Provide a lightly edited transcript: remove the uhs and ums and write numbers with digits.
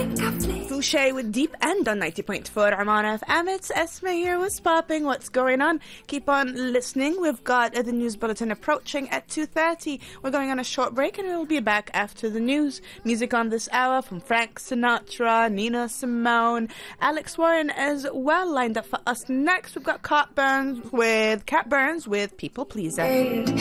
Fouché with Deep End on 90.4 Oman FM. It's Esma here. What's popping? What's going on? Keep on listening. We've got the news bulletin approaching at 2:30. We're going on a short break and we'll be back after the news. Music on this hour from Frank Sinatra, Nina Simone, Alex Warren as well lined up for us. Next, we've got Cat Burns with People Pleaser.